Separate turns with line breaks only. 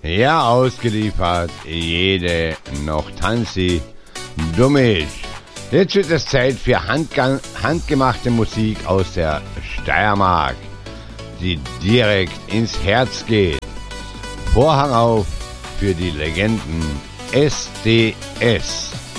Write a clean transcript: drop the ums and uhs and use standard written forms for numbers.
Ja, ausgeliefert, jede noch Tanzi, Dummisch. Jetzt wird es Zeit für handgemachte Musik aus der Steiermark, die direkt ins Herz geht. Vorhang auf für die Legenden SDS.